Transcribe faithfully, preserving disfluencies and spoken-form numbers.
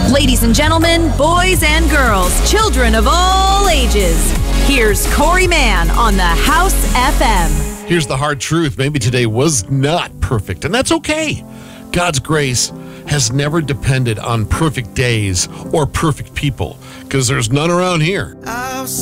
Ladies and gentlemen, boys and girls, children of all ages, here's Corey Mann on the House F M. Here's the hard truth. Maybe today was not perfect, and that's okay. God's grace has never depended on perfect days or perfect people, because there's none around here.